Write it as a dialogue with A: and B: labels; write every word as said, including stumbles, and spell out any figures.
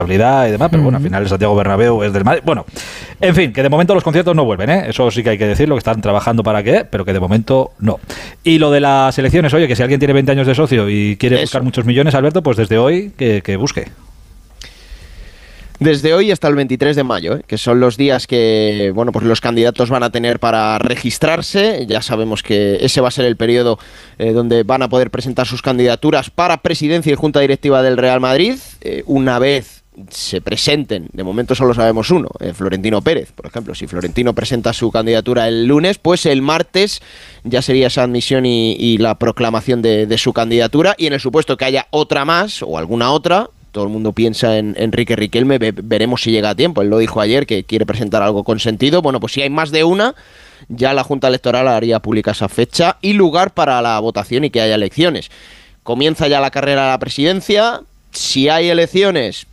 A: y demás, pero bueno, al final el Santiago Bernabéu es del Madrid. Bueno, en fin, que de momento los conciertos no vuelven, ¿eh? Eso sí que hay que decirlo, que están trabajando para qué, pero que de momento no. Y lo de las elecciones, oye, que si alguien tiene veinte años de socio y quiere Eso. buscar muchos millones, Alberto, pues desde hoy que, que busque.
B: Desde hoy hasta el veintitrés de mayo, ¿eh? que son los días que bueno, pues los candidatos van a tener para registrarse. Ya sabemos que ese va a ser el periodo eh, donde van a poder presentar sus candidaturas para presidencia y junta directiva del Real Madrid. Eh, una vez se presenten, de momento solo sabemos uno, eh, Florentino Pérez, por ejemplo. Si Florentino presenta su candidatura el lunes, pues el martes ya sería esa admisión y, y la proclamación de, de su candidatura. Y en el supuesto que haya otra más o alguna otra, todo el mundo piensa en Enrique Riquelme, ve, veremos si llega a tiempo. Él lo dijo ayer, que quiere presentar algo con sentido. Bueno, pues si hay más de una, ya la Junta Electoral haría pública esa fecha y lugar para la votación y que haya elecciones. Comienza ya la carrera a la presidencia. Si hay elecciones,